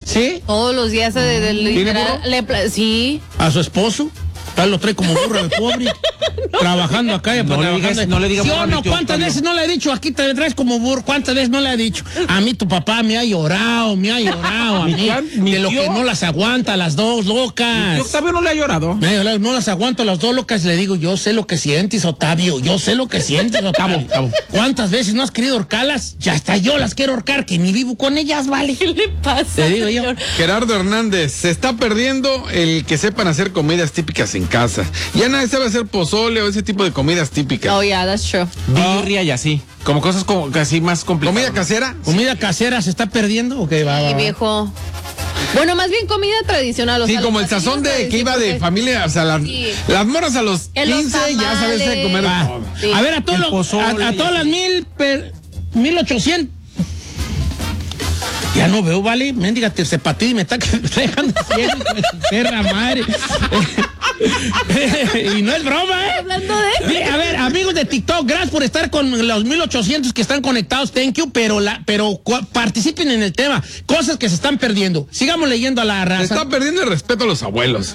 ¿Sí? Todos los días sí. ¿A su esposo? Tal lo trae como burro el pobre. Trabajando acá y no le digas ¿sí o no? ¿Cuántas veces no le he dicho? Aquí te traes como burro. ¿Cuántas veces no le he dicho? A mí tu papá me ha llorado a mí. De lo que no las aguanta, las dos locas. Yo Octavio no le ha llorado. No las aguanto las dos locas. Le digo, yo sé lo que sientes, Octavio. Yo sé lo que sientes, Octavio. ¿Cuántas veces no has querido ahorcarlas? Ya hasta yo las quiero ahorcar, que ni vivo con ellas, vale. ¿Qué le pasa? Te digo yo. Gerardo Hernández, se está perdiendo el que sepan hacer comidas típicas en casa. Ya nadie sabe hacer pozole o ese tipo de comidas típicas. Oh, yeah, that's true. Birria y así. Como cosas como casi más complicadas. ¿Comida casera? ¿Comida casera se está perdiendo? Okay, va. Viejo. Bueno, más bien comida tradicional. Sí, como el sazón de que iba de familia, o sea, las moras a los 15 ya sabes comer. Sí. A ver, a todas las 1800. Ya no veo, vale. Mendiga tercepatí me está dejando ciego, perra madre. Y no es broma, ¿eh? Hablando de... A ver, amigos de TikTok, gracias por estar con los 1800 que están conectados, thank you, pero participen en el tema, cosas que se están perdiendo. Sigamos leyendo a la raza. Se está perdiendo el respeto a los abuelos.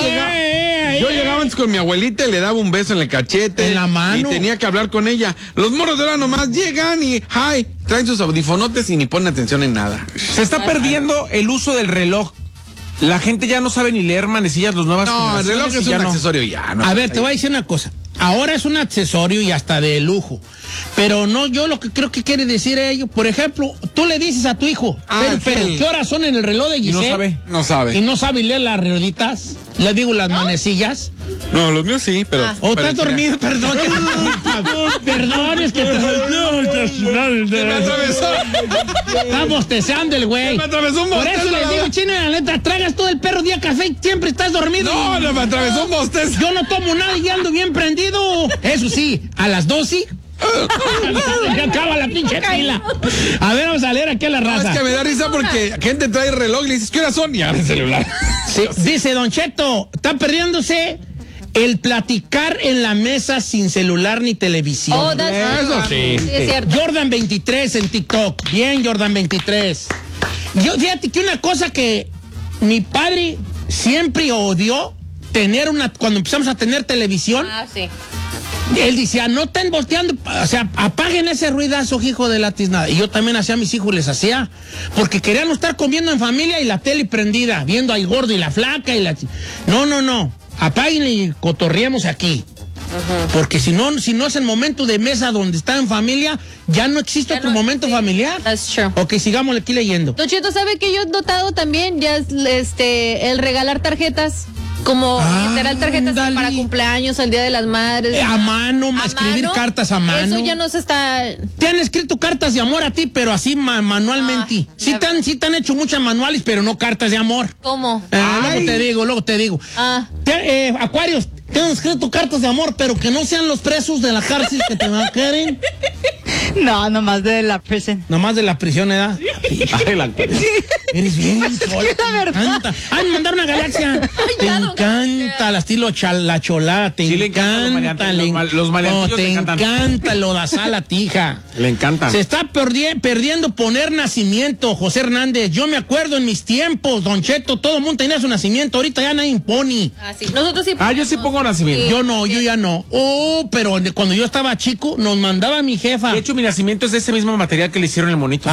Yo llegaba antes con mi abuelita y le daba un beso en el cachete. En la mano. Y tenía que hablar con ella. Los morros de ahora nomás llegan y, hi, traen sus audifonotes y ni ponen atención en nada. Se está perdiendo el uso del reloj. La gente ya no sabe ni leer manecillas, los nuevas generaciones. No, el reloj es un accesorio ya. No, a ver, te voy a decir una cosa. Ahora es un accesorio y hasta de lujo. Pero no, yo lo que creo que quiere decir ello, por ejemplo, tú le dices a tu hijo, pero ¿qué horas son en el reloj de Giselle? No sabe. Y no sabe leer las rueditas, le digo las manecillas. No, los míos sí, pero... estás dormido, perdón. Perdón, es que se me atravesó. Está bostezando el güey. Me atravesó un bostezo. Por eso les digo, chino, la neta, tragas todo el perro día café y siempre estás dormido. No, me atravesó un bostezo. Yo no tomo nada y ando bien prendido. Eso sí, a las 12... ya acaba la pinche pila. A ver, vamos a leer aquí a la raza. Es que me da risa porque gente trae reloj y le dices, ¿qué horas son? Y abre el celular. Sí, dice Don Cheto, está perdiéndose el platicar en la mesa sin celular ni televisión. Oh, eso sí. Es cierto. Jordan 23 en TikTok. Bien, Jordan 23. Fíjate que una cosa que mi padre siempre odió cuando empezamos a tener televisión. Sí. Él decía, no estén volteando, o sea, apaguen ese ruidazo, hijo de la tiznada. Y yo también hacía a mis hijos, les hacía, porque querían estar comiendo en familia y la tele prendida, viendo al gordo y la flaca y la... No, apaguen y cotorreemos aquí. Porque si no es el momento de mesa donde está en familia, ya no existe otro momento familiar. That's true. Ok, sigamos aquí leyendo. Don Cheto, ¿sabe que yo he notado también ya el regalar tarjetas? Como literal tarjetas para cumpleaños, el Día de las Madres. A mano, escribir cartas a mano. Eso ya no se está... Te han escrito cartas de amor a ti, pero así manualmente. Sí te han hecho muchas manuales, pero no cartas de amor. ¿Cómo? Luego te digo. Acuarios, te han escrito cartas de amor, pero que no sean los presos de la cárcel que te van a querer. No, nomás de la prisión. Nomás de la prisión, ¿verdad? Eres bien. La verdad. Me mandaron una galaxia. Te encanta el estilo la cholada. Te encanta. Los maleantillos te encanta lo da sal a tija. Le encanta. Se está perdiendo poner nacimiento, José Hernández. Yo me acuerdo en mis tiempos, Don Cheto, todo el mundo tenía su nacimiento. Ahorita ya nadie impone. Sí. Nosotros sí. Yo sí pongo nacimiento. Sí. Yo ya no. Pero cuando yo estaba chico, nos mandaba mi jefa. De hecho, mi nacimiento es de ese mismo material que le hicieron el monito.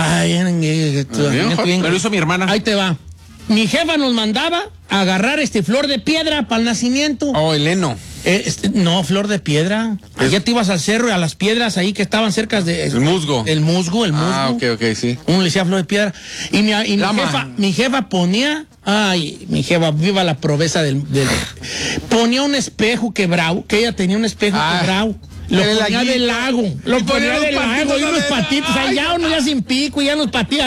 Me lo hizo mi hermana. Ahí te va. Mi jefa nos mandaba a agarrar flor de piedra para el nacimiento. El heno. No, flor de piedra. Allá te ibas al cerro y a las piedras ahí que estaban cerca de... El musgo. El musgo. Ok, sí. Uno le decía flor de piedra. Y mi jefa ponía... Ay, mi jefa, viva la proveza del... Ponía un espejo quebrado, que ella tenía un espejo quebrado. Lo ponía del lago. Lo ponía del lago y unos patitos. Allá uno ya sin pico y ya unos patitos.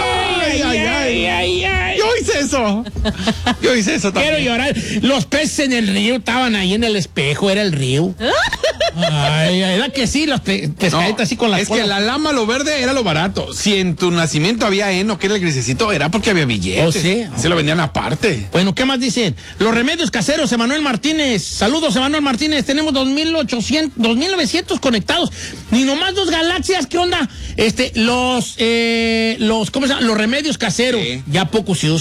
¡Ay! Yo hice eso también. Quiero llorar. Los peces en el río estaban ahí en el espejo, era el río. Era que sí, los pescaditos así con las Es que la lama, lo verde, era lo barato. Si en tu nacimiento había heno, que era el grisecito, era porque había billetes. Sí. Se lo vendían aparte. Bueno, ¿qué más dicen? Los remedios caseros, Emanuel Martínez. Saludos, Emanuel Martínez. Tenemos 2.900 conectados. Ni nomás 2 galaxias, ¿qué onda? ¿Cómo se llama? Los remedios caseros. Sí. Ya poco se usan.